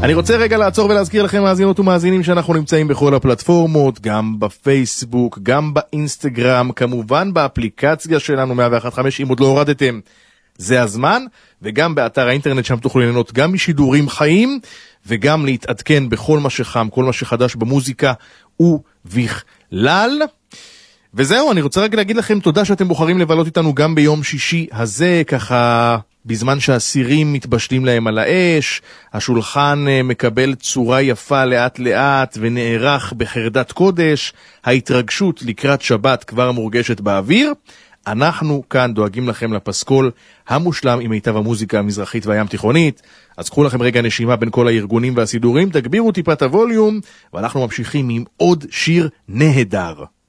אני רוצה רגע לעצור ולהזכיר לכם מאזינות ומאזינים שאנחנו נמצאים בכל הפלטפורמות, גם בפייסבוק, גם באינסטגרם, כמובן באפליקציה שלנו 101.5 אם עוד לא הורדתם. זה הזמן, וגם באתר האינטרנט שם תוכלו ליהנות גם משידורים חיים, וגם להתעדכן בכל מה שחם, כל מה שחדש במוזיקה ובכלל. וזהו, אני רוצה רק להגיד לכם תודה שאתם בוחרים לבלות איתנו גם ביום שישי הזה, ככה בזמן שהסירים מתבשלים להם על האש, השולחן מקבל צורה יפה לאט לאט ונערך בחרדת קודש, ההתרגשות לקראת שבת כבר מורגשת באוויר. אנחנו כאן דואגים לכם לפסקול המושלם עם מיטב המוזיקה המזרחית והים תיכונית. אז קחו לכם רגע נשימה בין כל הארגונים והסידורים, תגבירו טיפה את הווליום, ואנחנו ממשיכים עם עוד שיר נהדר.